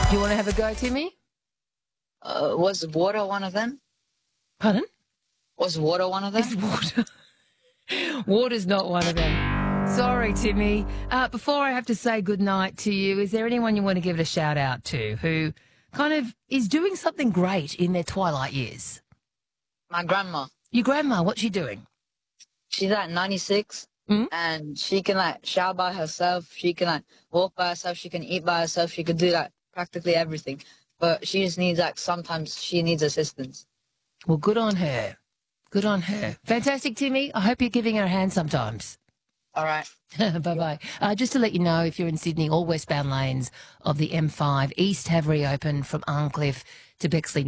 Do you want to have a go, Timmy? Was water one of them? Pardon? Was water one of them? It's water. Water's not one of them. Sorry, Timmy. Before I have to say goodnight to you, is there anyone you want to give it a shout out to who kind of is doing something great in their twilight years? My grandma. Your grandma, what's she doing? She's at 96, and she can shower by herself. She can walk by herself. She can eat by herself. She can do practically everything. But she just needs sometimes she needs assistance. Well, good on her. Good on her. Fantastic, Timmy. I hope you're giving her a hand sometimes. All right. Bye-bye. Just to let you know, if you're in Sydney, all westbound lanes of the M5 East have reopened from Arncliffe to Bexley